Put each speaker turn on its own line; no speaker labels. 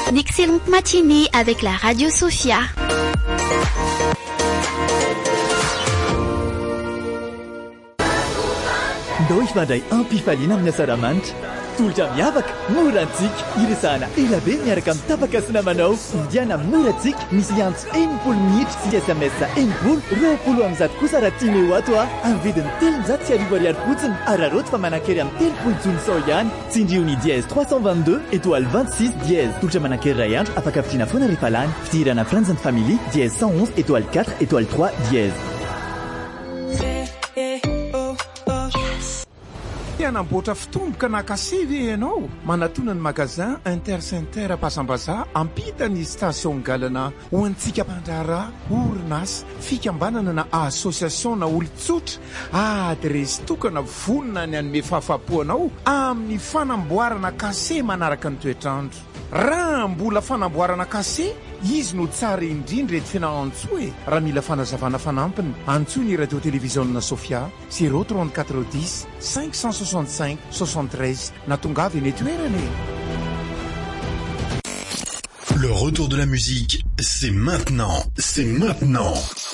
Une excellente matinée avec la Radio Sofia.
Ndao ifandray ampifaliana amin'ny asaramanitra tolotra miavaka morantsika iresahana elabe miaraka amin'ny tapakasina manao indiana morantsika misy antso 80 minitra sy SMS 80 am'zato kosa raha tiana eo ato amin'ny vidiny 300 sy ariary fotsiny araroto fa manan-kery amin'ny 30 jony sao ihany tsindriony dièse 322 étoile 26 dièse tolotra manan-kery ray andro afaka vidiana foana rehefa lany fidirana Friends and Family dièse 111 étoile 4 étoile 3 dièse.
Namboatra fitomboka na kasevy ianao manatona ny magazin Intercenter Pasambaza ampita ny station galana ho antsika mpandrara orinasa fikambanana na association na olon-tsotra adresy tokana vonona ny anome fahafapoanao amin'ny fanamboarana kase manaraka ny toetrandro. Raha mbola fanamboarana kase izy no tsara indrindra eto fianahantsoe raha mila fanazavana fanampiny antsoy ny radio télévision Sofia 034 10 565 73 na tongavy eny toerana.
Le retour de la musique, c'est maintenant.